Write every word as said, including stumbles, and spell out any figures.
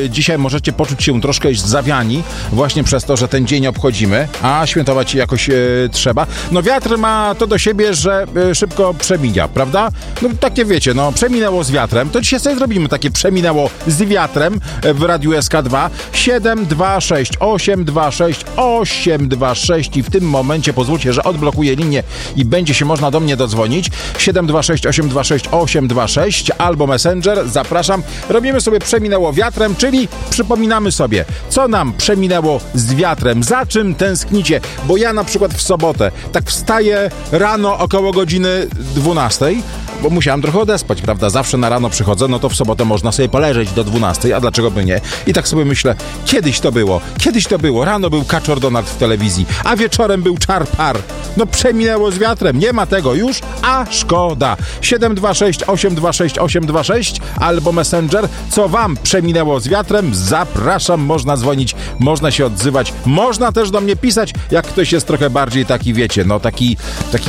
dzisiaj możecie poczuć się troszkę zawiani właśnie przez to, że ten dzień obchodzimy, a świętować jakoś e, trzeba. No wiatr ma to do siebie, że e, szybko przemija, prawda? No takie wiecie, no przeminęło z wiatrem, to dzisiaj sobie zrobimy takie przeminęło z wiatrem w Radiu S K dwa siedem dwa sześć osiem dwa sześć osiem dwa sześć i w tym momencie pozwólcie, że odblokuję linię i będzie się można do mnie dodzwonić. siedem dwa sześć osiem dwa sześć osiem dwa sześć albo Messenger, zapraszam. Robimy sobie przeminęło wiatrem, czyli przypominamy sobie, co nam przeminęło z wiatrem, za czym tęsknicie, bo ja na przykład w sobotę tak wstaję rano około godziny dwunastej, bo musiałem trochę odespać, prawda? Zawsze na rano przychodzę, no to w sobotę można sobie poleżeć do dwunastej, a dlaczego by nie? I tak sobie myślę, kiedyś to było, kiedyś to było, rano był Kaczor Donald w telewizji, a wieczorem był Czar Par. No przeminęło z wiatrem, nie ma tego już, a szkoda. siedem dwa sześć osiem dwa sześć osiem dwa sześć albo Messenger, co wam przeminęło z wiatrem? Zapraszam, można dzwonić, można się odzywać, można też do mnie pisać, jak ktoś jest trochę bardziej taki, wiecie, no taki, taki